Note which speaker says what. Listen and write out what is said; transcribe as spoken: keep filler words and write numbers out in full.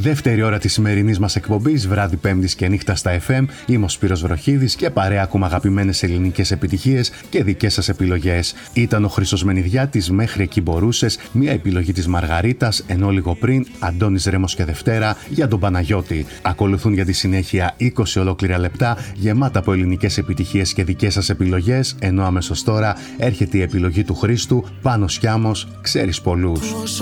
Speaker 1: Δεύτερη ώρα της σημερινής μας εκπομπής, βράδυ Πέμπτης και νύχτα στα εφ εμ. Είμαι ο Σπύρος Βροχίδης και παρέα ακούμε αγαπημένες ελληνικές επιτυχίες και δικές σας επιλογές. Ήταν ο Χρήστος Μενιδιάτης, Μέχρι εκεί μπορούσες, μια επιλογή της Μαργαρίτας, ενώ λίγο πριν Αντώνης Ρέμος και Δευτέρα για τον Παναγιώτη. Ακολουθούν για τη συνέχεια είκοσι ολόκληρα λεπτά γεμάτα από ελληνικές επιτυχίες και δικές σας επιλογές, ενώ αμέσως τώρα έρχεται η επιλογή του Χρήστου, Πάνος Κιάμος, Ξέρεις πολλούς.